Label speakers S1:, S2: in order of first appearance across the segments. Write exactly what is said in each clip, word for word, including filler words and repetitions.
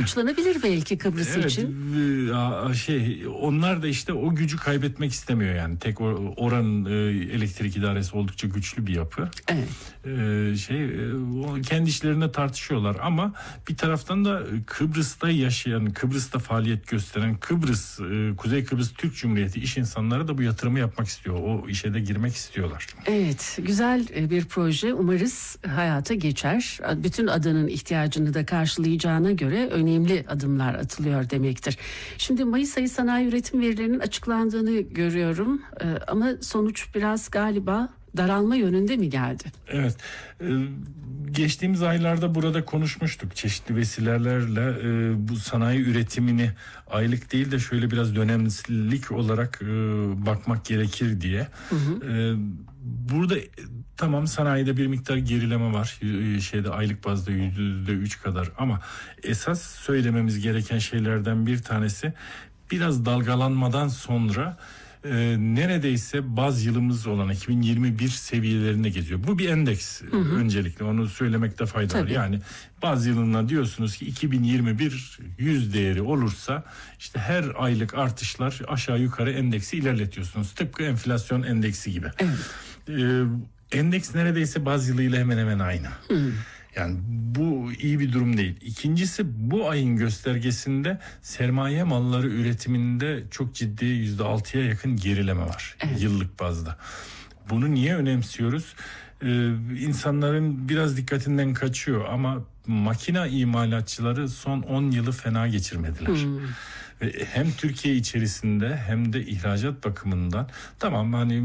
S1: sonuçlanabilir belki Kıbrıs
S2: evet,
S1: için.
S2: Şey, onlar da işte o gücü kaybetmek istemiyor yani. Tek oranın elektrik idaresi oldukça güçlü bir yapı.
S1: Evet.
S2: Şey, kendi işlerinde tartışıyorlar ama bir taraftan da Kıbrıs'ta yaşayan, Kıbrıs'ta faaliyet gösteren Kıbrıs, Kuzey Kıbrıs Türk Cumhuriyeti iş insanları da bu yatırımı yapmak istiyor. O işe de girmek istiyorlar.
S1: Evet, güzel bir proje. Umarız hayata geçer. Bütün adanın ihtiyacını da karşılayacağına göre önemli adımlar atılıyor demektir. Şimdi Mayıs ayı sanayi üretim verilerinin açıklandığını görüyorum. Ama sonuç biraz galiba daralma yönünde mi geldi?
S2: Evet. Geçtiğimiz aylarda burada konuşmuştuk. Çeşitli vesilelerle bu sanayi üretimini aylık değil de şöyle biraz dönemlik olarak bakmak gerekir diye. Hı hı. Burada tamam, sanayide bir miktar gerileme var. Şeyde aylık bazda yüzde üç kadar, ama esas söylememiz gereken şeylerden bir tanesi, biraz dalgalanmadan sonra Ee, neredeyse baz yılımız olan iki bin yirmi bir seviyelerinde geziyor. Bu bir endeks, hı hı. Öncelikle onu söylemekte fayda Tabii. var. Yani baz yılına diyorsunuz ki iki bin yirmi bir yüz değeri olursa işte her aylık artışlar aşağı yukarı endeksi ilerletiyorsunuz. Tıpkı enflasyon endeksi gibi. Evet. Ee, endeks neredeyse baz yılıyla hemen hemen aynı. Hı. Yani bu iyi bir durum değil. İkincisi, bu ayın göstergesinde sermaye malları üretiminde çok ciddi yüzde altıya yakın gerileme var. Evet. Yıllık bazda. Bunu niye önemsiyoruz? Ee, insanların biraz dikkatinden kaçıyor ama makina imalatçıları son on yılı fena geçirmediler. Hmm. Hem Türkiye içerisinde hem de ihracat bakımından, tamam hani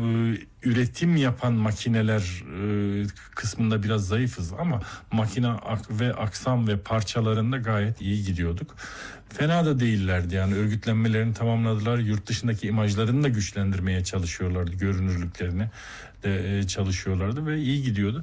S2: üretim yapan makineler kısmında biraz zayıfız ama makina ve aksam ve parçalarında gayet iyi gidiyorduk. Fena da değillerdi yani, örgütlenmelerini tamamladılar. Yurt dışındaki imajlarını da güçlendirmeye çalışıyorlardı, görünürlüklerini de çalışıyorlardı ve iyi gidiyordu.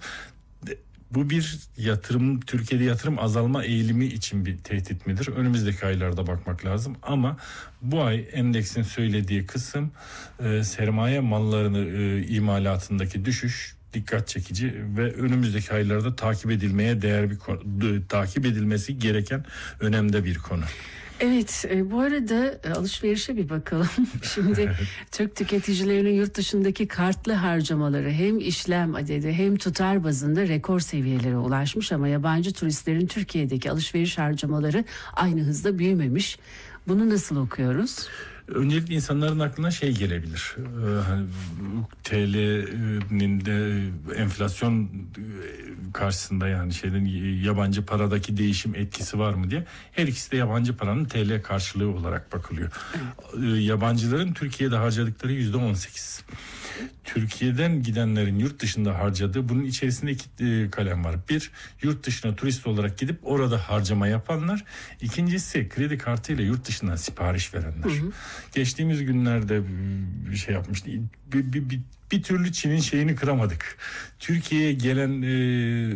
S2: Bu bir yatırım, Türkiye'de yatırım azalma eğilimi için bir tehdit midir? Önümüzdeki aylarda bakmak lazım ama bu ay endeksin söylediği kısım e, sermaye mallarını e, imalatındaki düşüş dikkat çekici ve önümüzdeki aylarda takip edilmeye değer bir konu, takip edilmesi gereken önemde bir konu.
S1: Evet, e, bu arada e, alışverişe bir bakalım. Şimdi Türk tüketicilerinin yurt dışındaki kartlı harcamaları hem işlem adedi hem tutar bazında rekor seviyelere ulaşmış ama yabancı turistlerin Türkiye'deki alışveriş harcamaları aynı hızda büyümemiş. Bunu nasıl okuyoruz?
S2: Öncelikle insanların aklına şey gelebilir. Ee, hani T L'nin de enflasyon karşısında, yani şeyden, yabancı paradaki değişim etkisi var mı diye. Her ikisi de yabancı paranın T L karşılığı olarak bakılıyor. Ee, yabancıların Türkiye'de harcadıkları yüzde on sekiz. Türkiye'den gidenlerin yurt dışında harcadığı, bunun içerisinde iki kalem var. Bir, yurt dışına turist olarak gidip orada harcama yapanlar. İkincisi, kredi kartıyla yurt dışından sipariş verenler. Hı hı. Geçtiğimiz günlerde bir şey yapmıştı. Bir, bir, bir, bir türlü Çin'in şeyini kıramadık. Türkiye'ye gelen e,